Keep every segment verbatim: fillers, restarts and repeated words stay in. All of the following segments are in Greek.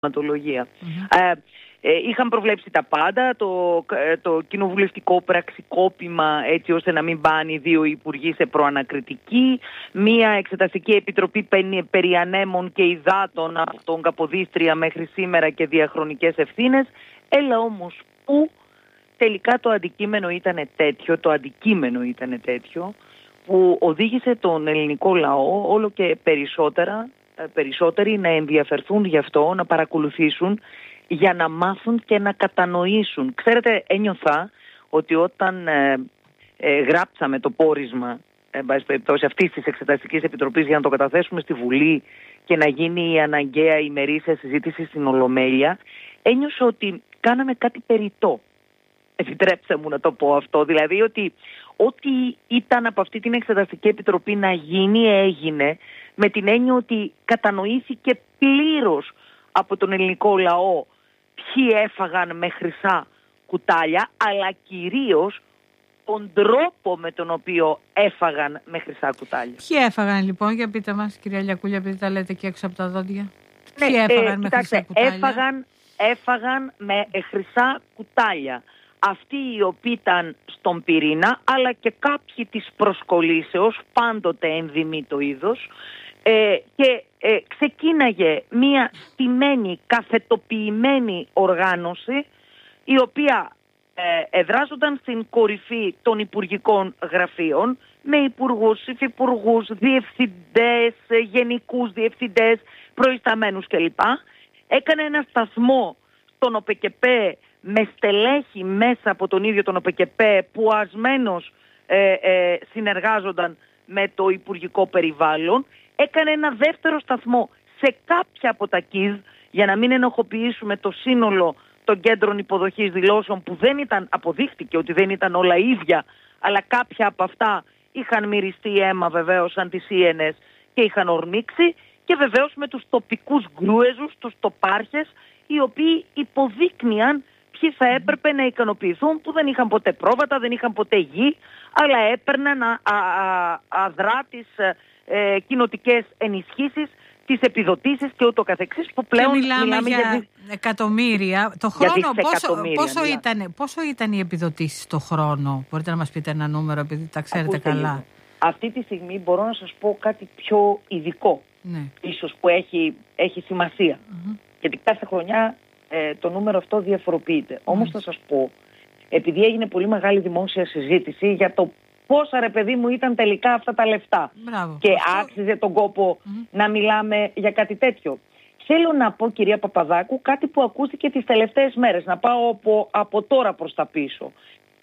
θεματολογία. Mm-hmm. Ε, ε, είχαν προβλέψει τα πάντα, το, το κοινοβουλευτικό πραξικόπημα έτσι ώστε να μην πάνε οι δύο υπουργοί σε προανακριτική, μία εξεταστική επιτροπή περί ανέμων και υδάτων από τον Καποδίστρια μέχρι σήμερα και διαχρονικές ευθύνες. Έλα όμως που τελικά το αντικείμενο ήταν τέτοιο, το αντικείμενο ήταν τέτοιο που οδήγησε τον ελληνικό λαό όλο και περισσότερα, περισσότεροι να ενδιαφερθούν γι' αυτό, να παρακολουθήσουν για να μάθουν και να κατανοήσουν. Ξέρετε, ένιωθα ότι όταν ε, ε, γράψαμε το πόρισμα ε, αυτής της Εξεταστικής Επιτροπής για να το καταθέσουμε στη Βουλή και να γίνει η αναγκαία ημερήσια συζήτηση στην Ολομέλεια, ένιωσα ότι κάναμε κάτι περιττό. Επιτρέψτε μου να το πω αυτό. Δηλαδή ότι ό,τι ήταν από αυτή την Εξεταστική Επιτροπή να γίνει έγινε με την έννοια ότι κατανοήθηκε πλήρως από τον ελληνικό λαό ποιοι έφαγαν με χρυσά κουτάλια, αλλά κυρίως τον τρόπο με τον οποίο έφαγαν με χρυσά κουτάλια. Ποιοι έφαγαν λοιπόν, για πείτε μας κυρία Λιακούλια, επειδή τα λέτε και έξω από τα δόντια. Ναι, ποιοι έφαγαν ε, με κοιτάξτε, χρυσά κουτάλια. Έφαγαν, έφαγαν με χρυσά κουτάλια. Αυτοί οι οποίοι ήταν στον πυρήνα, αλλά και κάποιοι της προσκολήσεως, πάντοτε ενδυμεί το είδος, ε, και ε, ξεκίναγε μία στημένη, καθετοποιημένη οργάνωση, η οποία ε, εδράζονταν στην κορυφή των υπουργικών γραφείων, με υπουργούς, υφυπουργούς, διευθυντές, γενικούς διευθυντές, προϊσταμένους κλπ. Έκανε ένα σταθμό στον ΟΠΕΚΕΠΕ με στελέχη μέσα από τον ίδιο τον ΟΠΕΚΕΠΕ που ασμένως ε, ε, συνεργάζονταν με το υπουργικό περιβάλλον. Έκανε ένα δεύτερο σταθμό σε κάποια από τα ΚΙΔ για να μην ενοχοποιήσουμε το σύνολο των κέντρων υποδοχής δηλώσεων που δεν ήταν, αποδείχτηκε ότι δεν ήταν όλα ίδια, αλλά κάποια από αυτά είχαν μυριστεί αίμα βεβαίως σαν τις σι εν ες και είχαν ορμήξει, και βεβαίως με τους τοπικούς γκρούεζους, τους τοπάρχες, οι οποίοι υποδείκνυαν ποιοι θα έπρεπε να ικανοποιηθούν, που δεν είχαν ποτέ πρόβατα, δεν είχαν ποτέ γη, αλλά έπαιρναν α, α, α, αδρά τις ε, κοινοτικές ενισχύσεις, τις επιδοτήσεις και ούτω καθεξής, που πλέον και μιλάμε, μιλάμε για, για εκατομμύρια. Το χρόνο πόσο, πόσο, μιλάμε. ήταν, πόσο ήταν οι επιδοτήσεις το χρόνο? Μπορείτε να μας πείτε ένα νούμερο, επειδή τα ξέρετε Ακούστε καλά. Λίγο. Αυτή τη στιγμή μπορώ να σας πω κάτι πιο ειδικό, ναι. ίσως που έχει, έχει σημασία. Mm-hmm. Γιατί κάθε χρονιά ε, το νούμερο αυτό διαφοροποιείται. Mm-hmm. Όμως θα σας πω, επειδή έγινε πολύ μεγάλη δημόσια συζήτηση για το πόσα ρε παιδί μου ήταν τελικά αυτά τα λεφτά. Μπράβο. Και άξιζε τον κόπο mm-hmm. να μιλάμε για κάτι τέτοιο. Θέλω να πω, κυρία Παπαδάκου, κάτι που ακούστηκε τις τελευταίες μέρες. Να πάω από, από τώρα προς τα πίσω.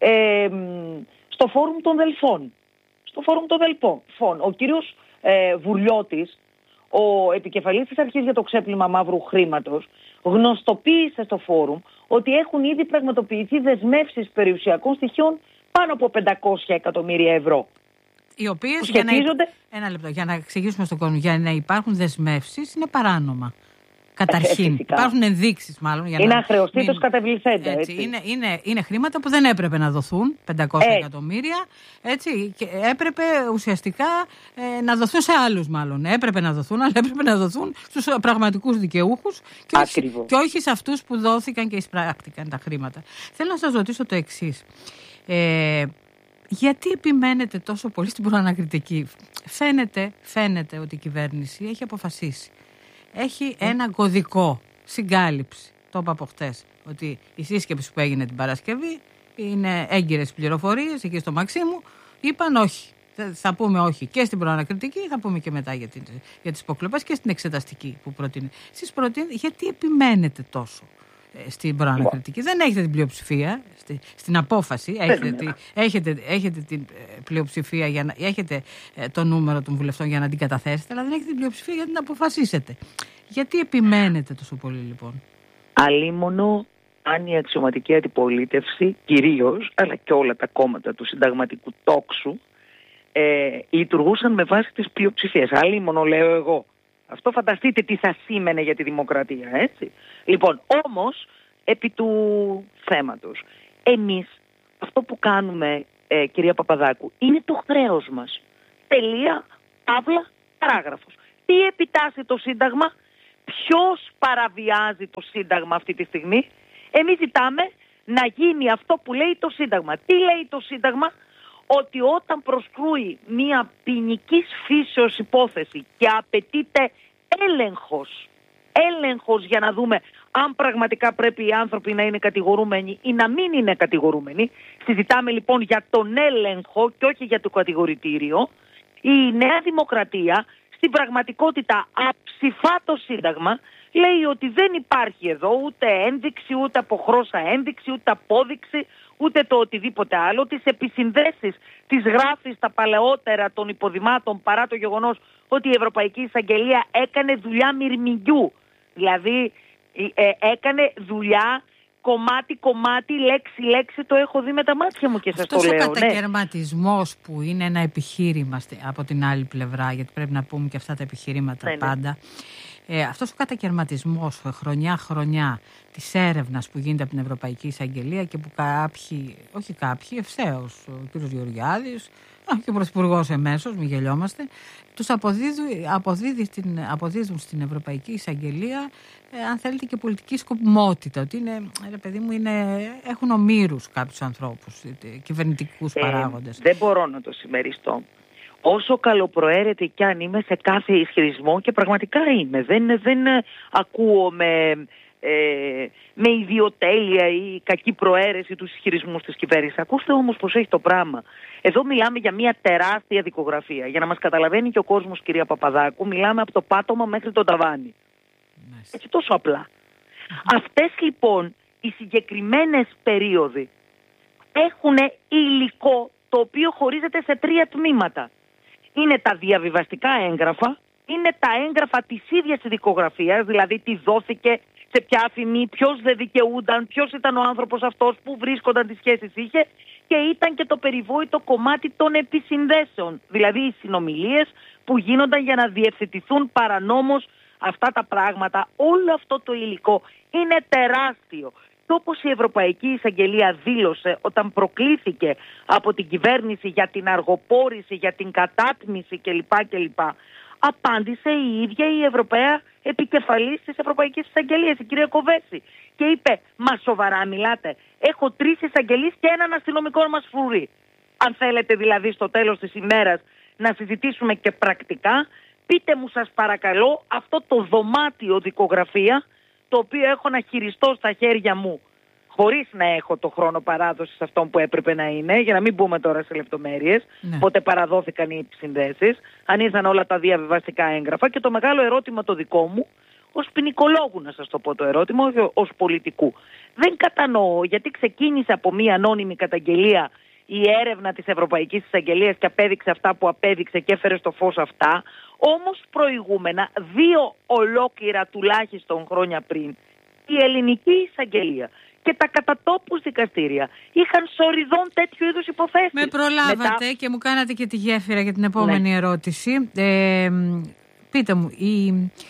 Ε, στο φόρουμ των Δελφών. Στο φόρουμ των Δελφών. Ο κύριος ε, Βουλιώτης, ο επικεφαλής της Αρχής για το Ξέπλυμα Μαύρου Χρήματος, γνωστοποίησε στο φόρουμ ότι έχουν ήδη πραγματοποιηθεί δεσμεύσεις περιουσιακών στοιχείων πάνω από πεντακόσια εκατομμύρια ευρώ. Οι οποίες, για να, ένα λεπτό, για να εξηγήσουμε στον κόσμο, για να υπάρχουν δεσμεύσεις είναι παράνομα. Καταρχήν. Ε, υπάρχουν ενδείξεις μάλλον. Για είναι να αχρεωστήτως μην... κατεβληθέντα. Έτσι, έτσι. Είναι, είναι, είναι χρήματα που δεν έπρεπε να δοθούν, πεντακόσια εκατομμύρια, έτσι, και έπρεπε ουσιαστικά ε, να δοθούν σε άλλους μάλλον. Έπρεπε να δοθούν, αλλά έπρεπε να δοθούν στους πραγματικούς δικαιούχους και όχι, και όχι σε αυτούς που δόθηκαν και εισπράκτηκαν τα χρήματα. Θέλω να σας ρωτήσω το εξής. Ε, γιατί επιμένετε τόσο πολύ στην προανακριτική? Φαίνεται, φαίνεται ότι η κυβέρνηση έχει αποφασίσει. Έχει ένα κωδικό συγκάλυψη. Το είπα από χτες, ότι η σύσκεψη που έγινε την Παρασκευή είναι έγκυρες πληροφορίες. Εκεί στο Μαξίμου είπαν όχι. Θα πούμε όχι και στην προανακριτική, θα πούμε και μετά για, την, για τις υποκλοπές και στην εξεταστική που προτείνει. Εσείς προτείνετε, γιατί επιμένετε τόσο στην προανακριτική? Δεν έχετε την πλειοψηφία στη, στην απόφαση. Έχετε, τη, έχετε, έχετε την πλειοψηφία, για να, έχετε το νούμερο των βουλευτών για να την καταθέσετε, αλλά δεν έχετε την πλειοψηφία για να την αποφασίσετε. Γιατί επιμένετε τόσο πολύ λοιπόν? Αλίμονο αν η αξιωματική αντιπολίτευση κυρίως, αλλά και όλα τα κόμματα του συνταγματικού τόξου ε, λειτουργούσαν με βάση τις πλειοψηφίες. Αλίμονο λέω εγώ. Αυτό φανταστείτε τι θα σήμαινε για τη δημοκρατία, έτσι. Λοιπόν, όμως, επί του θέματος, εμείς αυτό που κάνουμε, ε, κυρία Παπαδάκου, είναι το χρέος μας. Τελεία, παύλα, παράγραφος. Τι επιτάσσει το Σύνταγμα? ποιος παραβιάζει το Σύνταγμα αυτή τη στιγμή? Εμείς ζητάμε να γίνει αυτό που λέει το Σύνταγμα. Τι λέει το Σύνταγμα? Ότι όταν προσκρούει μια ποινικής φύσεως υπόθεση και απαιτείται έλεγχος, έλεγχος για να δούμε αν πραγματικά πρέπει οι άνθρωποι να είναι κατηγορούμενοι ή να μην είναι κατηγορούμενοι. Συζητάμε λοιπόν για τον έλεγχο και όχι για το κατηγορητήριο. Η Νέα Δημοκρατία στην πραγματικότητα αψηφά το Σύνταγμα, λέει ότι δεν υπάρχει εδώ ούτε ένδειξη, ούτε αποχρώσα ένδειξη, ούτε απόδειξη, ούτε το οτιδήποτε άλλο. Τις επισυνδέσεις τις γράφει στα παλαιότερα των υποδημάτων, παρά το γεγονός ότι η Ευρωπαϊκή Εισαγγελία έκανε δουλειά μυρμηγκιού. Δηλαδή ε, έκανε δουλειά κομμάτι-κομμάτι, λέξη-λέξη, το έχω δει με τα μάτια μου και σας αυτός το λέω. Αυτός ο κατακαιρματισμός, ναι, που είναι ένα επιχείρημα από την άλλη πλευρά, γιατί πρέπει να πούμε και αυτά τα επιχειρήματα, ναι, πάντα, ναι. ε, αυτός ο κατακαιρματισμός χρονιά-χρονιά της έρευνας που γίνεται από την Ευρωπαϊκή Εισαγγελία και που κάποιοι, όχι κάποιοι, ευθέως, ο κ. Γεωργιάδης και ο Πρωθυπουργός εμέσως, μην γελιόμαστε, τους αποδίδουν, αποδίδει στην, αποδίδουν στην Ευρωπαϊκή Εισαγγελία, ε, αν θέλετε, και πολιτική σκοπιμότητα. Ότι είναι, ρε παιδί μου, είναι, έχουν ομήρους κάποιους ανθρώπους, κυβερνητικούς ε, παράγοντες. Δεν μπορώ να το συμμεριστώ. Όσο καλοπροαίρετη κι αν είμαι σε κάθε ισχυρισμό, και πραγματικά είμαι, δεν, δεν ακούω με, ε, με ιδιοτέλεια ή κακή προαίρεση τους ισχυρισμούς της κυβέρνησης. Ακούστε όμως πως έχει το πράγμα. Εδώ μιλάμε για μια τεράστια δικογραφία. Για να μας καταλαβαίνει και ο κόσμος, κυρία Παπαδάκου, μιλάμε από το πάτωμα μέχρι το ταβάνι. Nice. Έτσι, τόσο απλά. Mm-hmm. Αυτές λοιπόν οι συγκεκριμένες περίοδοι έχουν υλικό το οποίο χωρίζεται σε τρία τμήματα. Είναι τα διαβιβαστικά έγγραφα, είναι τα έγγραφα της ίδιας δικογραφίας, δηλαδή τι δόθηκε, σε ποια αφημί, ποιος δεν δικαιούνταν, ποιος ήταν ο άνθρωπος αυτός, που βρίσκονταν, τις σχέσεις είχε, και ήταν και το περιβόητο κομμάτι των επισυνδέσεων, δηλαδή οι συνομιλίες που γίνονταν για να διευθετηθούν παρανόμως αυτά τα πράγματα. Όλο αυτό το υλικό είναι τεράστιο. Και όπως η Ευρωπαϊκή Εισαγγελία δήλωσε όταν προκλήθηκε από την κυβέρνηση για την αργοπόρηση, για την κατάτμιση κλπ. κλπ. Απάντησε η ίδια η Ευρωπαία επικεφαλής της Ευρωπαϊκής Εισαγγελίας, η κυρία Κοβέση, και είπε: μα σοβαρά μιλάτε? Έχω τρεις εισαγγελείς και έναν αστυνομικό να μας φρουρεί. Αν θέλετε δηλαδή στο τέλος της ημέρας να συζητήσουμε και πρακτικά, πείτε μου σας παρακαλώ αυτό το δωμάτιο δικογραφία, το οποίο έχω να χειριστώ στα χέρια μου, χωρίς να έχω το χρόνο παράδοσης αυτών που έπρεπε να είναι, για να μην μπούμε τώρα σε λεπτομέρειες, ναι. Πότε παραδόθηκαν οι επισυνδέσεις, αν ήρθαν όλα τα διαβιβαστικά έγγραφα. Και το μεγάλο ερώτημα το δικό μου, ως ποινικολόγου να σας το πω το ερώτημα, όχι ως πολιτικού. Δεν κατανοώ γιατί ξεκίνησε από μία ανώνυμη καταγγελία η έρευνα της Ευρωπαϊκής Εισαγγελίας και απέδειξε αυτά που απέδειξε και έφερε στο φως αυτά, όμως προηγούμενα, δύο ολόκληρα τουλάχιστον χρόνια πριν, η Ελληνική Εισαγγελία και τα κατατόπους δικαστήρια είχαν σοριδών τέτοιου είδους υποθέσεις. Με προλάβατε Μετά... και μου κάνατε και τη γέφυρα για την επόμενη ναι. ερώτηση. Ε, πείτε μου, η,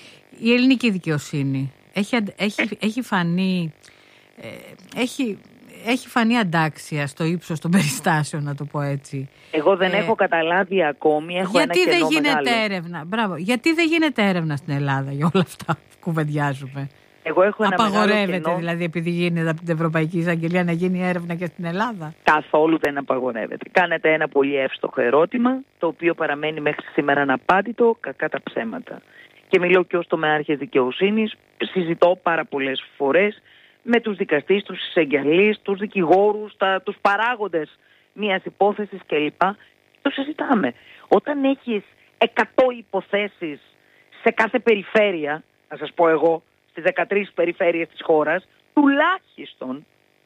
η ελληνική δικαιοσύνη έχει, έχει, έχει φανεί... Ε, έχει... Έχει φανεί αντάξια στο ύψος των περιστάσεων, να το πω έτσι. Εγώ δεν ε, έχω καταλάβει ακόμη. Έχω γιατί ένα δεν γίνεται μεγάλο. έρευνα. Μπράβο. Γιατί δεν γίνεται έρευνα στην Ελλάδα για όλα αυτά που κουβεντιάζουμε? Εγώ έχω ένα Απαγορεύεται κενό. Δηλαδή, επειδή γίνεται από την Ευρωπαϊκή Εισαγγελία, να γίνει έρευνα και στην Ελλάδα? Καθόλου δεν απαγορεύεται. Κάνετε ένα πολύ εύστοχο ερώτημα, το οποίο παραμένει μέχρι σήμερα αναπάντητο, κακά τα ψέματα. Και μιλώ και ως τομεάρχης δικαιοσύνης, συζητώ πάρα πολλές φορές με τους δικαστές, τους εισαγγελείς, τους δικηγόρους, τα, τους παράγοντες μιας υπόθεσης κλπ. Το συζητάμε. Όταν έχεις εκατό υποθέσεις σε κάθε περιφέρεια, να σας πω εγώ, στις δεκατρείς περιφέρειες της χώρας, τουλάχιστον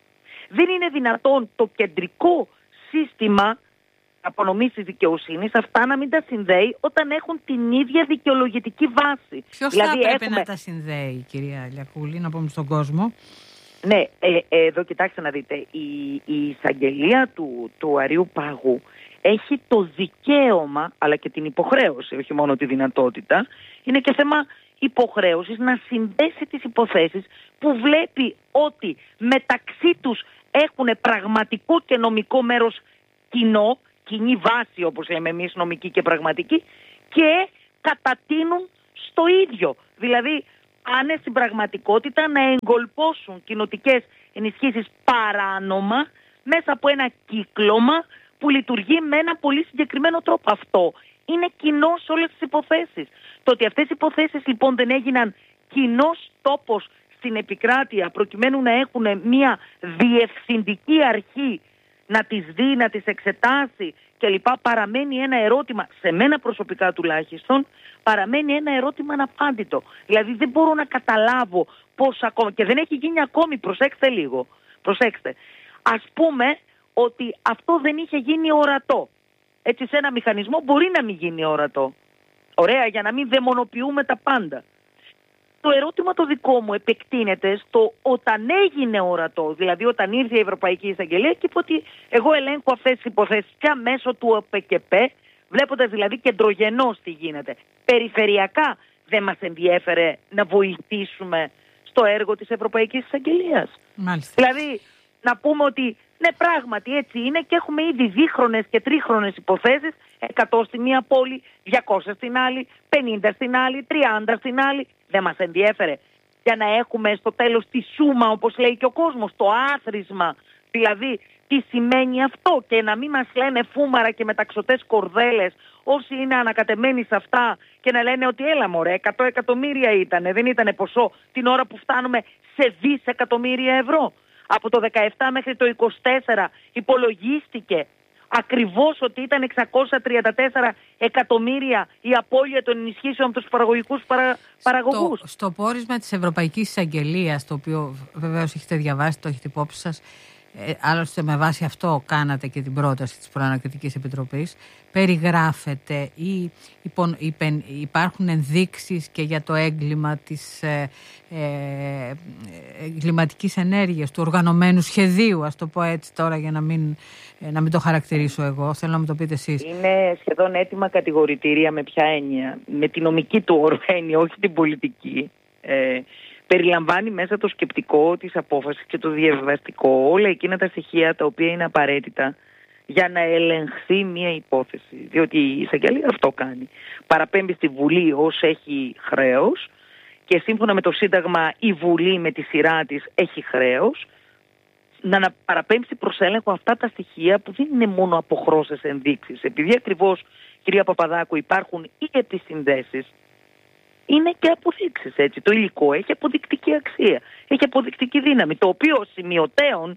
δεν είναι δυνατόν το κεντρικό σύστημα απονομής της δικαιοσύνης αυτά να μην τα συνδέει όταν έχουν την ίδια δικαιολογητική βάση. Ποιος δηλαδή, θα έπρεπε έχουμε... να τα συνδέει, κυρία Λιακούλη, να πούμε στον κόσμο? Ναι, ε, ε, εδώ κοιτάξτε να δείτε, η, η εισαγγελία του, του Αριού Πάγου έχει το δικαίωμα, αλλά και την υποχρέωση, όχι μόνο τη δυνατότητα, είναι και θέμα υποχρέωσης να συνδέσει τις υποθέσεις που βλέπει ότι μεταξύ τους έχουν πραγματικό και νομικό μέρος κοινό, κοινή βάση όπως λέμε εμείς, νομική και πραγματική, και κατατείνουν στο ίδιο. Δηλαδή πάνε στην πραγματικότητα να εγκολπώσουν κοινοτικές ενισχύσεις παράνομα μέσα από ένα κύκλωμα που λειτουργεί με ένα πολύ συγκεκριμένο τρόπο. Αυτό είναι κοινό σε όλες τις υποθέσεις. Το ότι αυτές οι υποθέσεις λοιπόν δεν έγιναν κοινός τόπος στην επικράτεια προκειμένου να έχουν μια διευθυντική αρχή να τις δει, να τις εξετάσει κλπ. Παραμένει ένα ερώτημα, σε μένα προσωπικά τουλάχιστον, παραμένει ένα ερώτημα αναπάντητο. Δηλαδή δεν μπορώ να καταλάβω πώς ακόμα, και δεν έχει γίνει ακόμη, προσέξτε λίγο, προσέξτε. Ας πούμε ότι αυτό δεν είχε γίνει ορατό. Έτσι σε ένα μηχανισμό μπορεί να μην γίνει ορατό. Ωραία, για να μην δαιμονοποιούμε τα πάντα. Το ερώτημα το δικό μου επεκτείνεται στο όταν έγινε ορατό, δηλαδή όταν ήρθε η Ευρωπαϊκή Εισαγγελία και είπε ότι εγώ ελέγχω αυτές τις υποθέσεις πια μέσω του ΟΠΕΚΕΠΕ, βλέποντας δηλαδή κεντρογενώς τι γίνεται. Περιφερειακά δεν μας ενδιέφερε να βοηθήσουμε στο έργο της Ευρωπαϊκής Εισαγγελίας. Μάλιστα. Δηλαδή να πούμε ότι ναι, πράγματι έτσι είναι και έχουμε ήδη δίχρονες και τρίχρονες υποθέσεις, εκατό στη μία πόλη, διακόσια στην άλλη, πενήντα στην άλλη, τριάντα στην άλλη. Δεν μας ενδιέφερε για να έχουμε στο τέλος τη σούμα, όπως λέει και ο κόσμος, το άθροισμα, δηλαδή τι σημαίνει αυτό, και να μην μας λένε φούμαρα και μεταξωτές κορδέλες όσοι είναι ανακατεμένοι σε αυτά και να λένε ότι έλα μωρέ, εκατό εκατομμύρια ήτανε, δεν ήτανε ποσό την ώρα που φτάνουμε σε δισεκατομμύρια ευρώ. Από το δεκαεπτά μέχρι το είκοσι τέσσερα υπολογίστηκε ακριβώς ότι ήταν εξακόσια τριάντα τέσσερα εκατομμύρια η απώλεια των ενισχύσεων από τους παραγωγικούς παρα... παραγωγούς. Στο, στο πόρισμα της Ευρωπαϊκής Εισαγγελίας, το οποίο βεβαίως έχετε διαβάσει, το έχετε υπόψη σας, ε, άλλωστε με βάση αυτό κάνατε και την πρόταση της Προανακριτικής Επιτροπής, περιγράφεται ή υπον, υπεν, υπάρχουν ενδείξεις και για το έγκλημα της ε, ε, εγκληματικής ενέργειας, του οργανωμένου σχεδίου, ας το πω έτσι τώρα για να μην, ε, να μην το χαρακτηρίσω εγώ, θέλω να μου το πείτε εσείς. Είναι σχεδόν έτοιμα κατηγορητήρια. Με ποια έννοια? Με τη νομική του όρου έννοια, όχι την πολιτική. Ε, περιλαμβάνει μέσα το σκεπτικό της απόφασης και το διαβιβαστικό, όλα εκείνα τα στοιχεία τα οποία είναι απαραίτητα για να ελεγχθεί μια υπόθεση. Διότι η εισαγγελία αυτό κάνει. Παραπέμπει στη Βουλή ως έχει χρέος και σύμφωνα με το Σύνταγμα η Βουλή με τη σειρά της έχει χρέος να παραπέμψει προς έλεγχο αυτά τα στοιχεία που δεν είναι μόνο αποχρώσεις ενδείξεις. Επειδή ακριβώς, κυρία Παπαδάκου, υπάρχουν ή επισυνδέσεις, είναι και αποδείξεις, έτσι. Το υλικό έχει αποδεικτική αξία, έχει αποδεικτική δύναμη, το οποίο σημειωτέων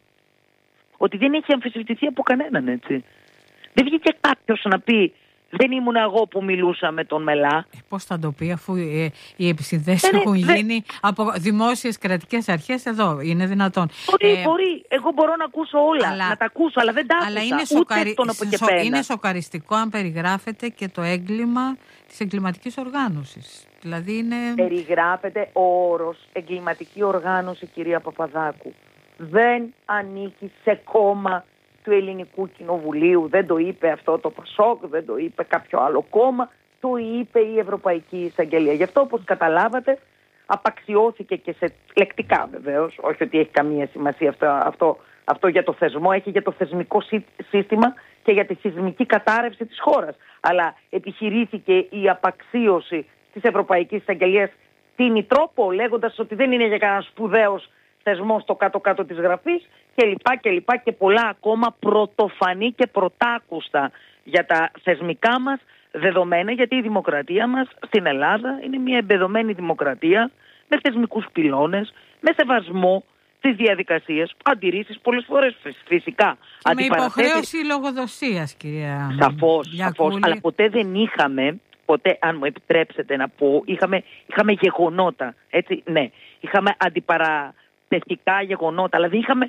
ότι δεν έχει αμφισβητηθεί από κανέναν, έτσι. Δεν βγήκε κάποιος να πει δεν ήμουν εγώ που μιλούσα με τον Μελά. Ε, πώς θα το πει, αφού ε, οι επισυνδέσεις ε, έχουν δε... γίνει από δημόσιες κρατικές αρχές εδώ. Είναι δυνατόν. Μπορεί, ε, μπορεί. Εγώ μπορώ να ακούσω όλα, αλλά, να τα ακούσω, αλλά δεν τα άκουσα. Αλλά είναι, ούτε σοκαρι... τον από και σο... πέρα. είναι σοκαριστικό αν περιγράφεται και το έγκλημα της εγκληματικής οργάνωσης. Δηλαδή είναι... Περιγράφεται ο όρος εγκληματική οργάνωση, κυρία Παπαδάκου. Δεν ανήκει σε κόμμα του Ελληνικού Κοινοβουλίου. Δεν το είπε αυτό το Πασόκ, δεν το είπε κάποιο άλλο κόμμα. Το είπε η Ευρωπαϊκή Εισαγγελία. Γι' αυτό, όπως καταλάβατε, απαξιώθηκε και σε λεκτικά βεβαίως. Όχι ότι έχει καμία σημασία αυτό, αυτό, αυτό για το θεσμό, έχει για το θεσμικό σύστημα και για τη θεσμική κατάρρευση της χώρας. Αλλά επιχειρήθηκε η απαξίωση της Ευρωπαϊκής Εισαγγελίας την τρόπο, λέγοντας ότι δεν είναι για κανένα σπουδαίος θεσμό στο κάτω-κάτω της γραφής και λοιπά και λοιπά και πολλά ακόμα πρωτοφανή και πρωτάκουστα για τα θεσμικά μας δεδομένα, γιατί η δημοκρατία μας στην Ελλάδα είναι μια εμπεδομένη δημοκρατία με θεσμικούς πυλώνες, με σεβασμό τις διαδικασίες, αντιρρήσεις πολλές φορές φυσικά. Και με υποχρέωση λογοδοσίας, κυρία. Σαφώς, σαφώς, αλλά ποτέ δεν είχαμε, ποτέ, αν μου επιτρέψετε να πω, είχαμε, είχαμε γεγονότα, έτσι, ναι, είχαμε αντιπαρατευτικά γεγονότα, αλλά δεν είχαμε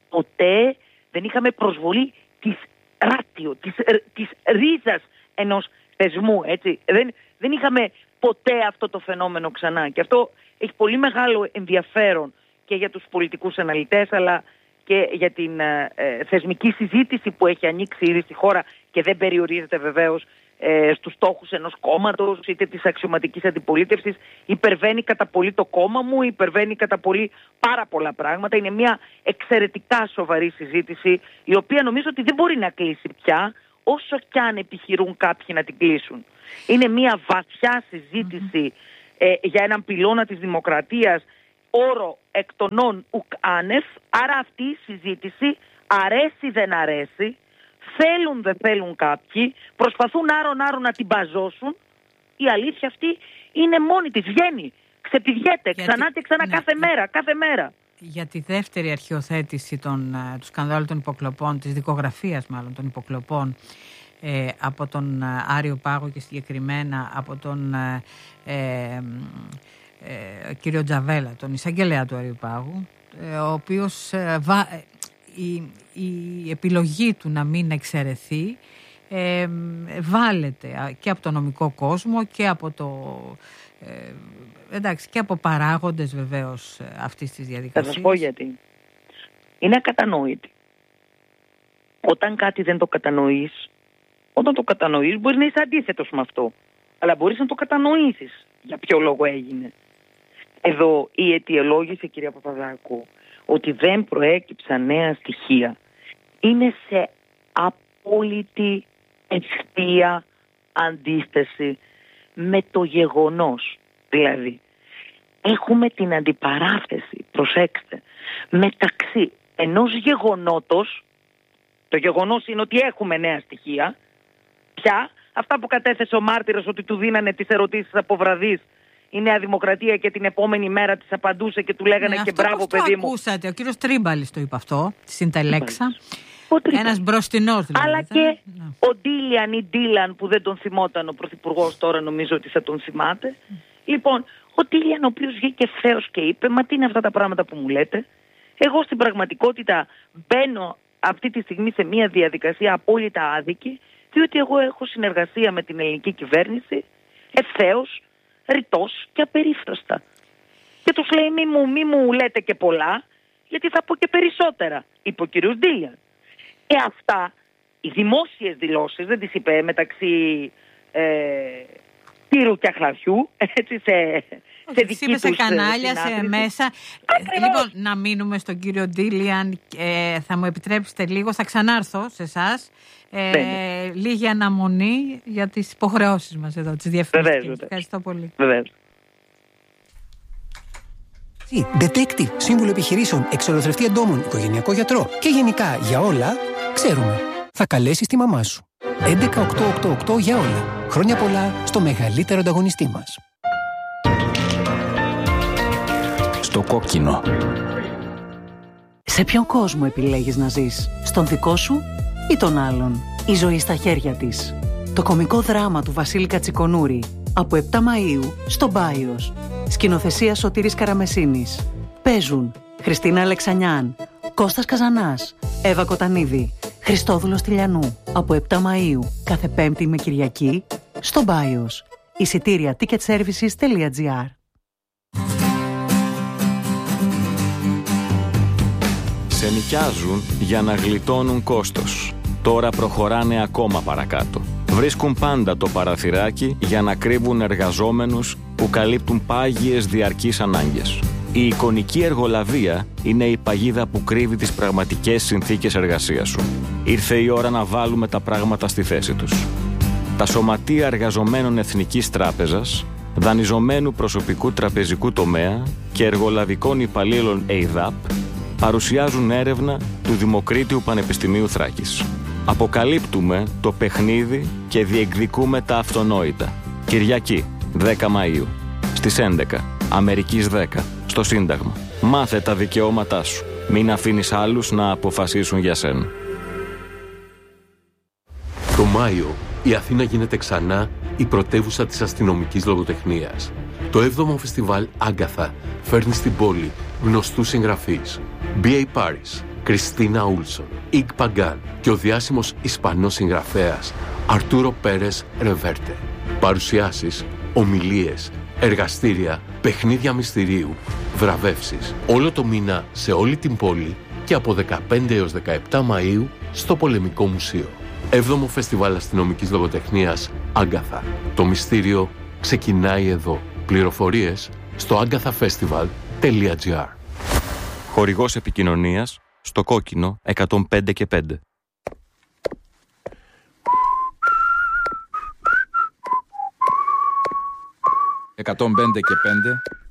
ποτέ, δεν είχαμε προσβολή της ράτιο, της, της ρίζας ενός θεσμού, έτσι. Δεν, δεν είχαμε ποτέ αυτό το φαινόμενο ξανά και αυτό έχει πολύ μεγάλο ενδιαφέρον και για τους πολιτικούς αναλυτές, αλλά και για την ε, θεσμική συζήτηση που έχει ανοίξει ήδη στη χώρα και δεν περιορίζεται βεβαίως ε, στους στόχους ενός κόμματος είτε της αξιωματικής αντιπολίτευσης. Υπερβαίνει κατά πολύ το κόμμα μου, υπερβαίνει κατά πολύ πάρα πολλά πράγματα. Είναι μια εξαιρετικά σοβαρή συζήτηση, η οποία νομίζω ότι δεν μπορεί να κλείσει πια, όσο κι αν επιχειρούν κάποιοι να την κλείσουν. Είναι μια βαθιά συζήτηση ε, για έναν πυλώνα της δημοκρατίας, όρο εκ των νον ουκ άνευ. Άρα αυτή η συζήτηση αρέσει δεν αρέσει, θέλουν δεν θέλουν κάποιοι, προσπαθούν άρον άρον να την μπαζώσουν. Η αλήθεια αυτή είναι μόνη της, βγαίνει, ξεπηδιέται ξανά και ξανά, ναι, κάθε μέρα, κάθε μέρα. Για τη δεύτερη αρχιοθέτηση των, του σκανδάλου των υποκλοπών, της δικογραφίας μάλλον των υποκλοπών, ε, από τον Άριο Πάγο και συγκεκριμένα από τον ε, ε, ε, κύριο Τζαβέλα, τον εισαγγελέα του Άριου Πάγου, ε, ο οποίος ε, βα, ε, η, η επιλογή του να μην εξαιρεθεί ε, βάλεται και από το νομικό κόσμο και από το... Ε, εντάξει, και από παράγοντες βεβαίως αυτής της διαδικασίας. Θα σας πω γιατί. Είναι ακατανόητη. Όταν κάτι δεν το κατανοείς, όταν το κατανοείς μπορεί να είσαι αντίθετος με αυτό. Αλλά μπορείς να το κατανοήσεις για ποιο λόγο έγινε. Εδώ η αιτιολόγηση, κυρία Παπαδάκου, ότι δεν προέκυψαν νέα στοιχεία, είναι σε απόλυτη ευθεία αντίθεση με το γεγονός. Δηλαδή, έχουμε την αντιπαράθεση, προσέξτε, μεταξύ ενός γεγονότος, το γεγονός είναι ότι έχουμε νέα στοιχεία, πια αυτά που κατέθεσε ο μάρτυρας ότι του δίνανε τις ερωτήσεις από βραδείς, η Νέα Δημοκρατία και την επόμενη μέρα της απαντούσε και του λέγανε, ναι, και μπράβο παιδί μου. Το ακούσατε, ο κύριος Τρίμπαλης το είπε αυτό, στην Τελέξα. Ένας μπροστινός δηλαδή. Αλλά και ναι. ο Ντίλιαν ή Ντίλαν που δεν τον θυμόταν ο Πρωθυπουργός, τώρα νομίζω ότι θα τον θυμάται. Mm. Λοιπόν, ο Ντίλιαν ο οποίος βγήκε ευθέως και είπε, μα τι είναι αυτά τα πράγματα που μου λέτε. Εγώ στην πραγματικότητα μπαίνω αυτή τη στιγμή σε μια διαδικασία απόλυτα άδικη, διότι εγώ έχω συνεργασία με την ελληνική κυβέρνηση ευθέως, ρητός και απερίφραστα. Και τους λέει μη μου, μη μου λέτε και πολλά, γιατί θα πω και περισσότερα, είπε ο κύριος Ντίλιαν. Και αυτά, οι δημόσιες δηλώσεις, δεν τις είπε μεταξύ ε, τύρου και αχλαριού, έτσι, σε, σε δική τους σε κανάλια, συνάδελφοι. Σε μέσα. Ε, λοιπόν, να μείνουμε στον κύριο Ντίλιαν, ε, θα μου επιτρέψετε λίγο, θα ξανάρθω σε εσάς. Ε, λίγη αναμονή για τις υποχρεώσεις μας εδώ, τις διευθύνσεις. Ευχαριστώ πολύ. Βεβαίως. Detective, σύμβουλο επιχειρήσεων, εξολοθρευτή εντόμων, οικογενειακό γιατρό και γενικά για όλα, ξέρουμε. Θα καλέσεις τη μαμά σου. έντεκα οκτώ οκτώ οκτώ για όλα. Χρόνια πολλά στο μεγαλύτερο ανταγωνιστή μας. Στο κόκκινο. Σε ποιον κόσμο επιλέγεις να ζεις? Στον δικό σου ή τον άλλον? Η ζωή στα χέρια της. Το κωμικό δράμα του Βασίλη Κατσικονούρη. Από επτά Μαΐου στο Μπάιος. Σκηνοθεσία Σωτήρης Καραμεσίνης. Παίζουν Χριστίνα Αλεξανιάν, Κώστας Καζανάς, Εύα Κοτανίδη, Χριστόδουλος Τηλιανού. Από επτά Μαΐου κάθε Πέμπτη με Κυριακή στο Μπάιος. Εισιτήρια ticketservices τελεία gr. Σε νοικιάζουν για να γλιτώνουν κόστος. Τώρα προχωράνε ακόμα παρακάτω. Βρίσκουν πάντα το παραθυράκι για να κρύβουν εργαζόμενους που καλύπτουν πάγιες διαρκείς ανάγκες. Η εικονική εργολαβία είναι η παγίδα που κρύβει τις πραγματικές συνθήκες εργασίας σου. Ήρθε η ώρα να βάλουμε τα πράγματα στη θέση τους. Τα σωματεία εργαζομένων Εθνικής Τράπεζας, δανειζομένου προσωπικού τραπεζικού τομέα και εργολαβικών υπαλλήλων ΕΙΔΑΠ παρουσιάζουν έρευνα του Δημοκρίτιου Πανεπιστημίου Θράκης. Αποκαλύπτουμε το παιχνίδι και διεκδικούμε τα αυτονόητα. Κυριακή, δέκα Μαΐου, στις έντεκα, Αμερικής δέκα, στο Σύνταγμα. Μάθε τα δικαιώματά σου. Μην αφήνεις άλλους να αποφασίσουν για σένα. Το Μάιο, η Αθήνα γίνεται ξανά η πρωτεύουσα της αστυνομικής λογοτεχνίας. Το έβδομο φεστιβάλ Άγκαθα φέρνει στην πόλη γνωστούς συγγραφείς. μπι έι Paris, Κριστίνα Ούλσον, Ιγ Παγκάν και ο διάσημος Ισπανός συγγραφέας Αρτούρο Πέρες Ρεβέρτε. Παρουσιάσεις, ομιλίες, εργαστήρια, παιχνίδια μυστηρίου, βραβεύσεις. Όλο το μήνα σε όλη την πόλη και από δεκαπέντε έως δεκαεπτά Μαΐου στο Πολεμικό Μουσείο. Έβδομο Φεστιβάλ Αστυνομικής Λογοτεχνίας Άγκαθα. Το μυστήριο ξεκινάει εδώ. Πληροφορίες στο agathafestival τελεία gr. Χορηγός επικοινωνίας στο κόκκινο εκατόν πέντε και πέντε. εκατόν πέντε και πέντε